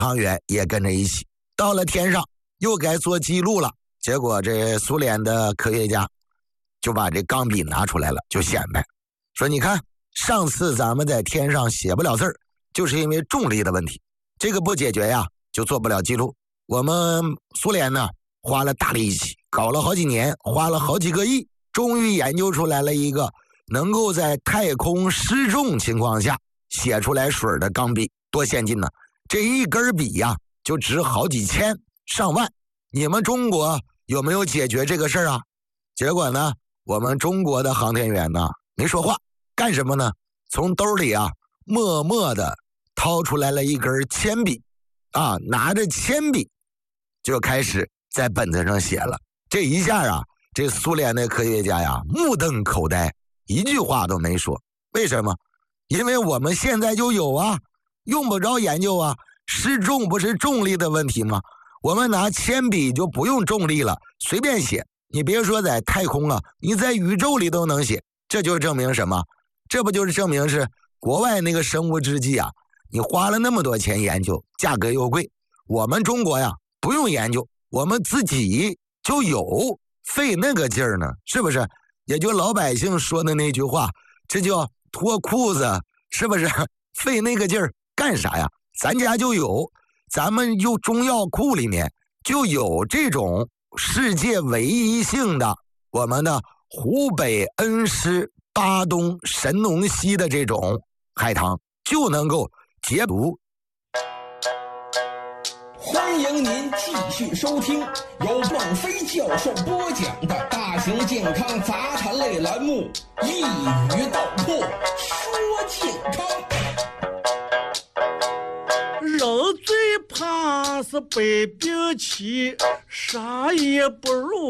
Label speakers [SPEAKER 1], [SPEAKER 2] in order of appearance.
[SPEAKER 1] 航员也跟着一起到了天上，又该做记录了。结果这苏联的科学家就把这钢笔拿出来了，就显摆说，你看上次咱们在天上写不了字儿，就是因为重力的问题，这个不解决呀就做不了记录。我们苏联呢花了大力气，搞了好几年，花了好几个亿，终于研究出来了一个能够在太空失重情况下写出来水的钢笔。多先进呢，这一根笔呀就值好几千上万。你们中国有没有解决这个事儿啊？结果呢，我们中国的航天员呢没说话，干什么呢？从兜里啊默默的掏出来了一根铅笔啊，拿着铅笔就开始在本子上写了。这一下啊，这苏联的科学家呀目瞪口呆，一句话都没说。为什么？因为我们现在就有啊，用不着研究啊。失重不是重力的问题吗？我们拿铅笔就不用重力了，随便写。你别说在太空了，你在宇宙里都能写。这就证明什么？这不就是证明是国外那个生物制剂啊，你花了那么多钱研究，价格又贵。我们中国呀不用研究，我们自己就有，费那个劲儿呢，是不是？也就老百姓说的那句话，这叫脱裤子，是不是？费那个劲儿干啥呀？咱家就有，咱们就中药库里面就有这种世界唯一性的我们的湖北恩施巴东神农溪的这种海棠，就能够解毒。
[SPEAKER 2] 欢迎您继续收听由孟非教授播讲的大型健康杂谈类栏目《一语道破说健康》。
[SPEAKER 3] 人最怕是被病气，啥也不如